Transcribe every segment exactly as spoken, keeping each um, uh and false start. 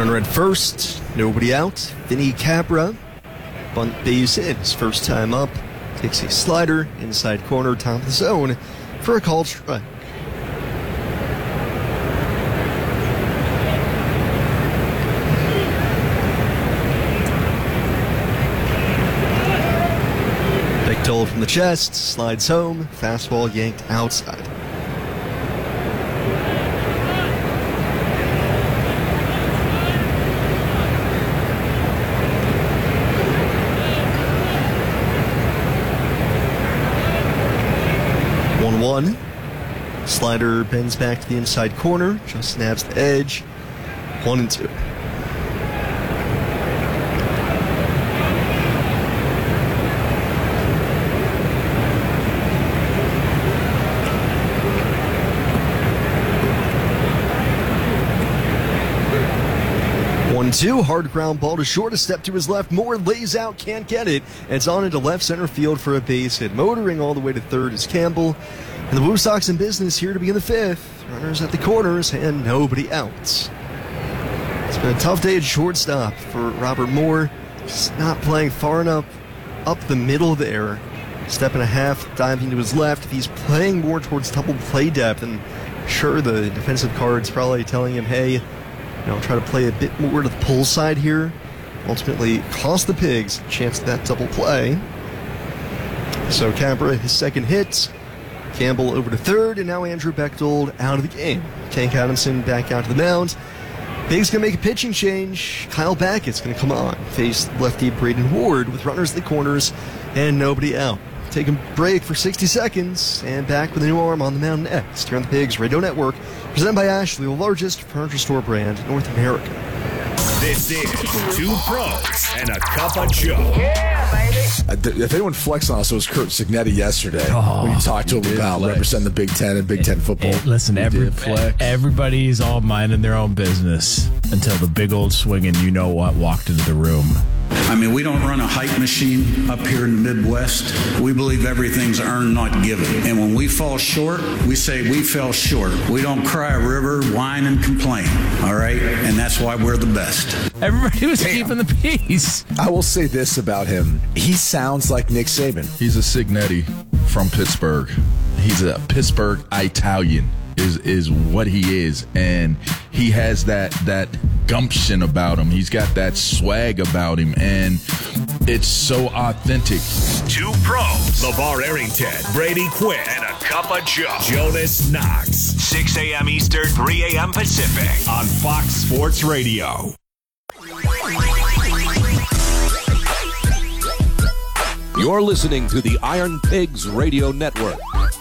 Runner at first, nobody out. Vinny Capra, bunt base hit, his first time up. Takes a slider, inside corner, top of the zone for a called strike. Big toll from the chest, slides home, fastball yanked outside. one. Slider bends back to the inside corner, just snaps the edge. One and two. one two, hard ground ball to short, a step to his left. Moore lays out, can't get it. And it's on into left center field for a base hit. Motoring all the way to third is Campbell. And the Woo Sox in business here to begin the fifth. Runners at the corners and nobody out. It's been a tough day at shortstop for Robert Moore. Just not playing far enough up the middle there. Step and a half diving to his left. If he's playing more towards double play depth, and sure, the defensive card's probably telling him, hey, you know, try to play a bit more to the pull side here. Ultimately cost the Pigs a chance at that double play. So Capra, his second hit. Campbell over to third, and now Andrew Bechtold out of the game. Tank Adamson back out to the mound. Pigs going to make a pitching change. Kyle Backus going to come on. Face lefty Braden Ward with runners at the corners and nobody out. Take a break for sixty seconds, and back with a new arm on the mound next. Here on the Pigs Radio Network, presented by Ashley, the largest furniture store brand in North America. This is Two Pros and a Cup of Joe. Yeah, baby. If anyone flexed on us, it was Kurt Signetti yesterday Oh, when you talked to him about flex. representing the Big Ten and Big Ten football. Hey, listen, every, everybody's all minding their own business until the big old swinging, you know what, walked into the room. I mean, we don't run a hype machine up here in the Midwest. We believe everything's earned, not given. And when we fall short, we say we fell short. We don't cry a river, whine, and complain, all right? And that's why we're the best. Everybody was keeping the peace. I will say this about him. He sounds like Nick Saban. He's a Signetti from Pittsburgh. He's a Pittsburgh Italian is is what he is, and he has that that gumption about him. He's got that swag about him, and it's so authentic. Two Pros, LeVar Arrington, Brady Quinn, and a Cup of Joe. Jonas Knox, six a.m. Eastern, three a.m. Pacific on Fox Sports Radio. You're listening to the Iron Pigs Radio Network.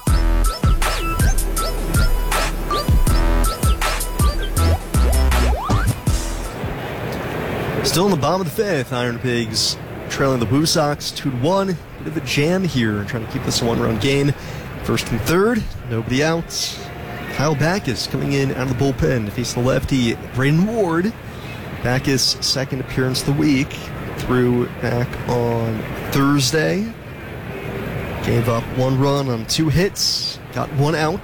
Still in the bottom of the fifth, Iron Pigs trailing the Woo Sox two to one. Bit of a jam here, trying to keep this a one-run game. First and third, nobody out. Kyle Backus coming in out of the bullpen to face the lefty Braden Ward. Backus' second appearance of the week, threw back on Thursday. Gave up one run on two hits, got one out.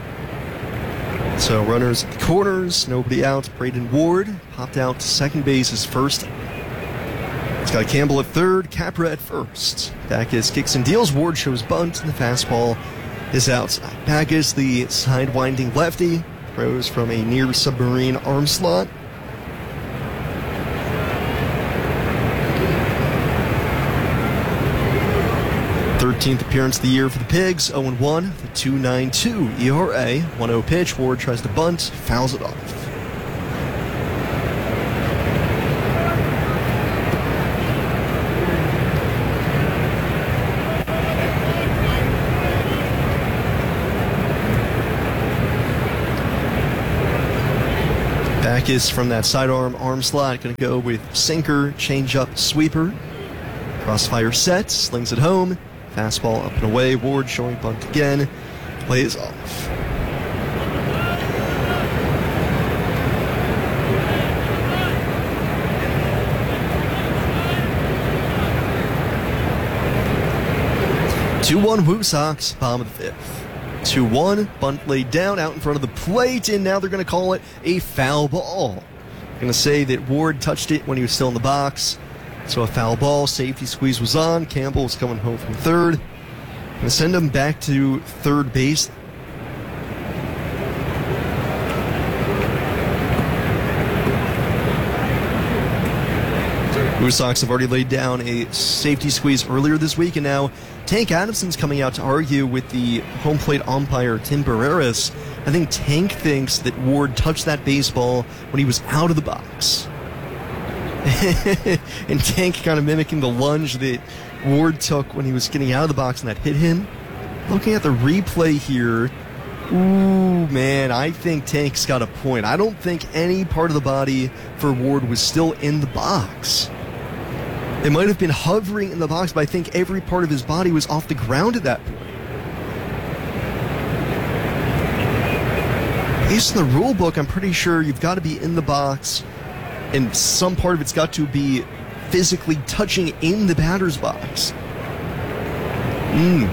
So runners at the corners, nobody out. Braden Ward popped out to second base, his first. It's got Campbell at third, Capra at first. Backus kicks and deals. Ward shows bunt, and the fastball is outside. Backus, the side-winding lefty, throws from a near submarine arm slot. thirteenth appearance of the year for the Pigs, oh and one, the two point nine two E R A. one oh pitch, Ward tries to bunt, fouls it off. Backus from that sidearm arm slot, going to go with sinker, changeup, sweeper. Crossfire set, slings it home. Fastball up and away. Ward showing bunt again. Plays off. two one Woo Sox, bottom of the fifth. two one, bunt laid down out in front of the plate, and now they're going to call it a foul ball. Going Going to say that Ward touched it when he was still in the box. So a foul ball, safety squeeze was on. Campbell was coming home from third. Going to send him back to third base. Blue Sox have already laid down a safety squeeze earlier this week, and now Tank Adamson's coming out to argue with the home plate umpire, Tim Barreras. I think Tank thinks that Ward touched that baseball when he was out of the box. And Tank kind of mimicking the lunge that Ward took when he was getting out of the box and that hit him. Looking at the replay here, ooh, man, I think Tank's got a point. I don't think any part of the body for Ward was still in the box. It might have been hovering in the box, but I think every part of his body was off the ground at that point. Based on the rule book, I'm pretty sure you've got to be in the box, and some part of it's got to be physically touching in the batter's box. Mm.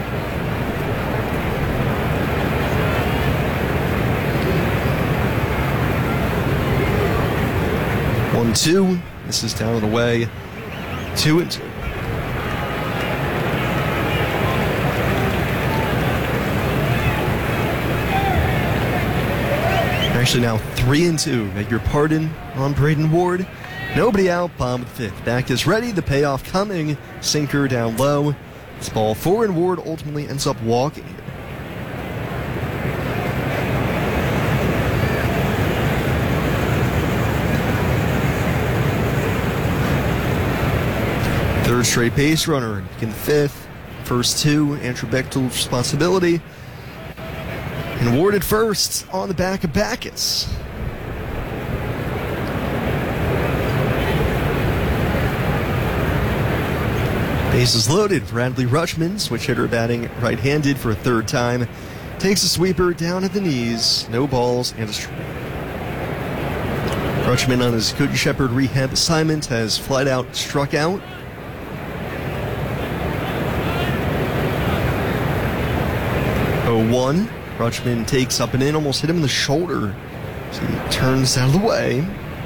One, two. This is down and away. Two and two. Actually now three and two. Beg your pardon on Braden Ward. Nobody out, bottom of the fifth. Back is ready, the payoff coming. Sinker down low. It's ball four, and Ward ultimately ends up walking here. Third straight base runner in the fifth. First two, Andrew Bechtel's responsibility. And Ward at first on the back of Backus. Bases loaded. Bradley Rutschman, switch hitter batting right-handed for a third time. Takes a sweeper down at the knees. No balls and a strike. Rutschman on his Cody Shepard rehab assignment has flied out, struck out. oh one. Rutschman takes up and in, almost hit him in the shoulder. So he turns out of the way.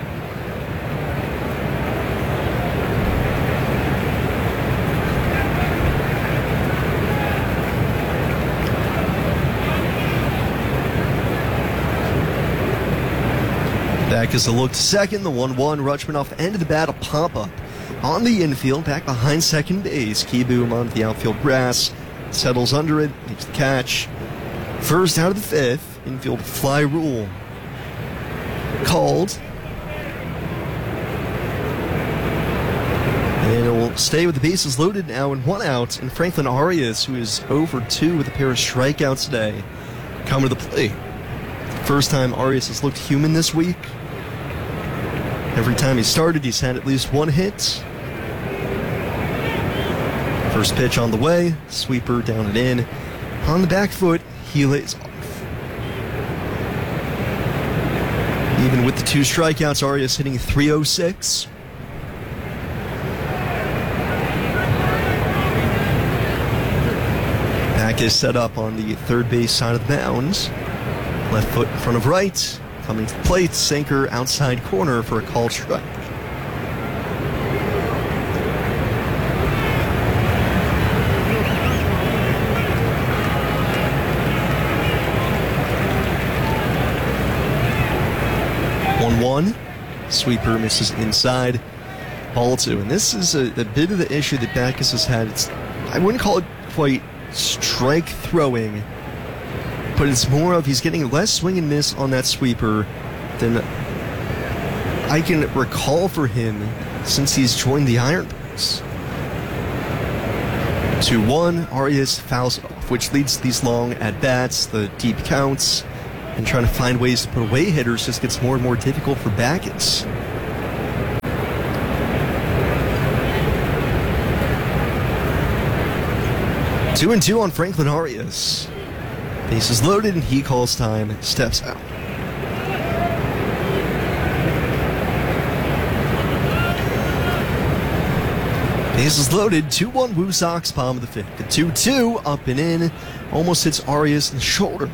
Back as a look to second, the one one. Rutschman off the end of the bat, a pop-up on the infield, back behind second base. Kieboom onto the outfield grass, settles under it, makes the catch. First out of the fifth, infield fly rule called. And it will stay with the bases loaded now and one out. And Franklin Arias, who is oh for two with a pair of strikeouts today, coming to the plate. First time Arias has looked human this week. Every time he started, he's had at least one hit. First pitch on the way, sweeper down and in. On the back foot, he lays off. Even with the two strikeouts, Arias hitting three oh six. Back is set up on the third base side of the mound. Left foot in front of right. Coming to the plate, sinker outside corner for a called strike. one one. Sweeper misses inside. Ball two. And this is a, a bit of the issue that Backus has had. It's, I wouldn't call it quite strike throwing, but it's more of he's getting less swing and miss on that sweeper than I can recall for him since he's joined the Ironbirds. two one, Arias fouls it off, which leads to these long at-bats, the deep counts, and trying to find ways to put away hitters just gets more and more difficult for Backus. Two and two on Franklin Arias. Bases loaded, and he calls time, steps out. Bases loaded, two one Woo Sox, bottom of the fifth. The two two, up and in, almost hits Arias in the shoulder.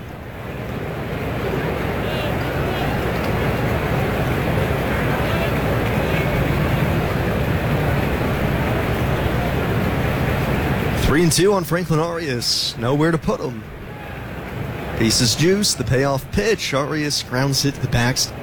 Three and two on Franklin Arias. Nowhere to put him. Bases juice, the payoff pitch. Arias grounds it to the backstop.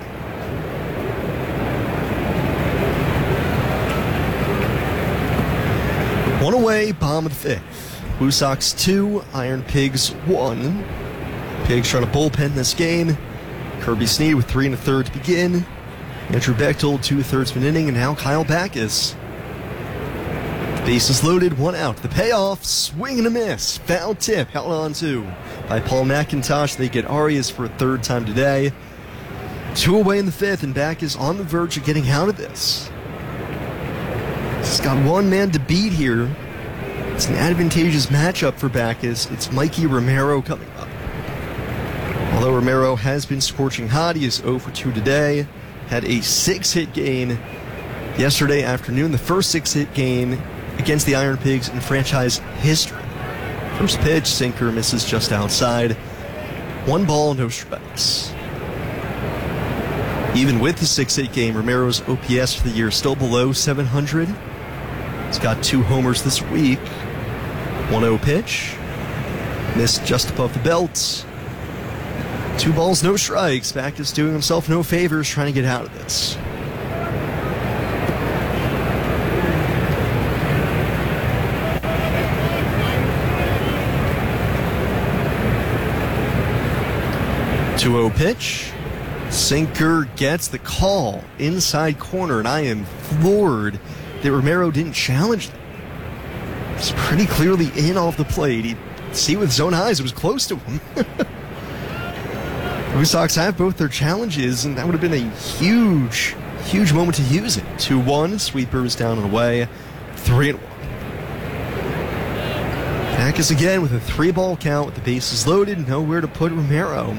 One away, bottom of the fifth. Blue Sox two, Iron Pigs one. Pigs trying to bullpen this game. Kirby Snead with three and a third to begin. Andrew Bechtel, two thirds of an inning, and now Kyle Backus. The bases loaded, one out. The payoff, swing and a miss. Foul tip, held on to by Paul McIntosh. They get Arias for a third time today. Two away in the fifth, and Backus on the verge of getting out of this. He's got one man to beat here. It's an advantageous matchup for Backus. It's Mikey Romero coming up. Although Romero has been scorching hot, he is oh for two today. Had a six-hit game yesterday afternoon, the first six-hit game against the Iron Pigs in franchise history. First pitch, sinker, misses just outside. One ball, no strikes. Even with the six-hit game, Romero's O P S for the year is still below seven hundred. He's got two homers this week. one oh pitch. Missed just above the belt. Two balls, no strikes. Backus doing himself no favors trying to get out of this. two oh pitch. Sinker gets the call inside corner, and I am floored that Romero didn't challenge that. It's pretty clearly in off the plate. He see with his own eyes it was close to him. The Blue Sox have both their challenges, and that would have been a huge, huge moment to use it. two one, sweepers down and away, three and one. Backus again with a three-ball count with the bases loaded, nowhere to put Romero.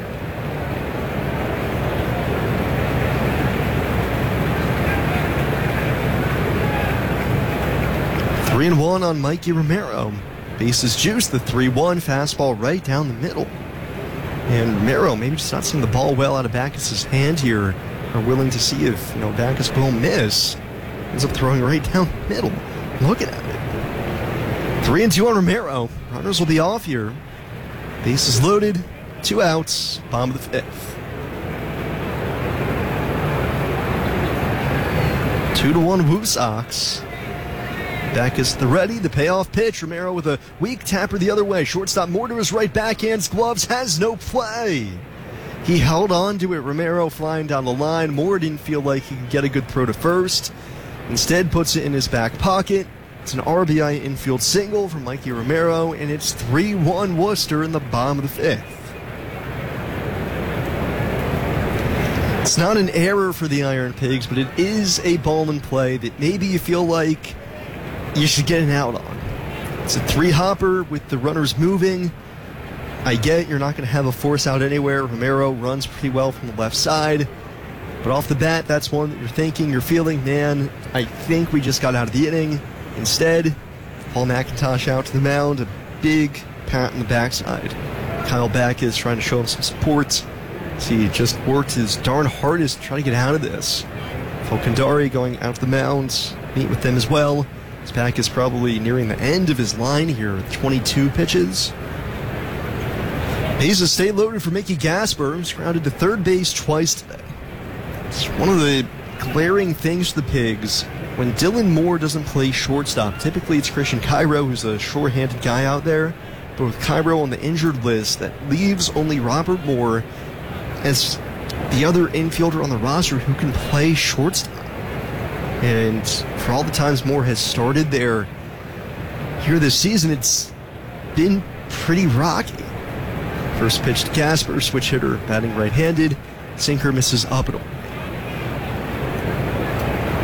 Three and one on Mikey Romero. Bases juice, the three one, fastball right down the middle. And Romero maybe just not seeing the ball well out of Backus' hand here. Are willing to see if, you know, Backus will miss. Ends up throwing right down the middle. Looking at it. Three and two on Romero. Runners will be off here. Bases loaded. Two outs. Bottom of the fifth. Two to one Woo Sox. Backus at the ready, the payoff pitch. Romero with a weak tapper the other way. Shortstop more to his right, backhands gloves, has no play. He held on to it. Romero flying down the line. Moore didn't feel like he could get a good throw to first. Instead puts it in his back pocket. It's an R B I infield single from Mikey Romero, and it's three one Worcester in the bottom of the fifth. It's not an error for the Iron Pigs, but it is a ball in play that maybe you feel like you should get an out on. It's a three-hopper with the runners moving. I get you're not going to have a force out anywhere. Romero runs pretty well from the left side. But off the bat, that's one that you're thinking, you're feeling, man, I think we just got out of the inning. Instead, Paul McIntosh out to the mound, a big pat in the backside. Kyle Backus trying to show him some support. See, he just worked his darn hardest to try to get out of this. Falcondari going out to the mound, meet with them as well. Backus probably nearing the end of his line here with twenty-two pitches. Bases stay loaded for Mickey Gasper, who's grounded to third base twice today. It's one of the glaring things for the Pigs. When Dylan Moore doesn't play shortstop, typically it's Christian Cairo, who's a sure-handed guy out there. But with Cairo on the injured list, that leaves only Robert Moore as the other infielder on the roster who can play shortstop. And for all the times Moore has started there here this season, it's been pretty rocky. First pitch to Gasper, switch hitter, batting right-handed. Sinker misses up and over.